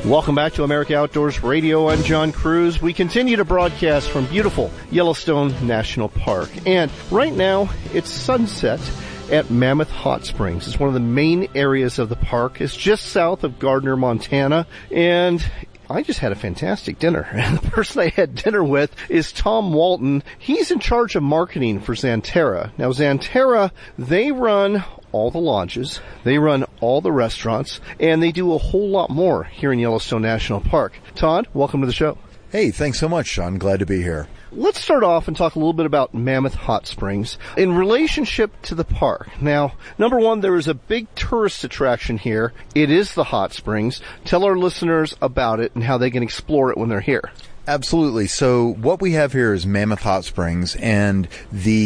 Welcome back to America Outdoors Radio. I'm John Cruz. We continue to broadcast from beautiful Yellowstone National Park. And right now, it's sunset at Mammoth Hot Springs. It's one of the main areas of the park. It's just south of Gardner, Montana. And I just had a fantastic dinner. And the person I had dinner with is Tom Walton. He's in charge of marketing for Xanterra. Now, Xanterra, they run all the lodges, they run all the restaurants, and they do a whole lot more here in Yellowstone National Park. Todd, welcome to the show. Hey, thanks so much, Sean. Glad to be here. Let's start off and talk a little bit about Mammoth Hot Springs in relationship to the park. Now, number one, there is a big tourist attraction here. It is the hot springs. Tell our listeners about it and how they can explore it when they're here. Absolutely. So what we have here is Mammoth Hot Springs, and the